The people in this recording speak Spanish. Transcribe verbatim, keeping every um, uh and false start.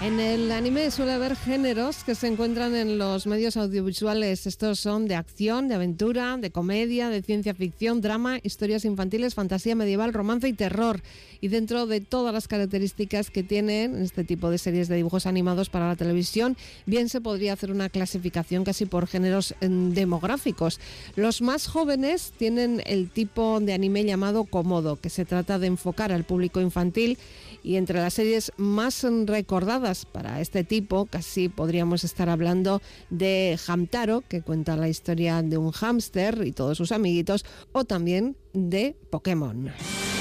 En el anime suele haber géneros que se encuentran en los medios audiovisuales. Estos son de acción, de aventura, de comedia, de ciencia ficción, drama, historias infantiles, fantasía medieval, romance y terror. Y dentro de todas las características que tienen este tipo de series de dibujos animados para la televisión, bien se podría hacer una clasificación casi por géneros demográficos. Los más jóvenes tienen el tipo de anime llamado Komodo, que se trata de enfocar al público infantil, y entre las series más recordadas para este tipo, casi podríamos estar hablando de Hamtaro, que cuenta la historia de un hámster y todos sus amiguitos, o también de Pokémon.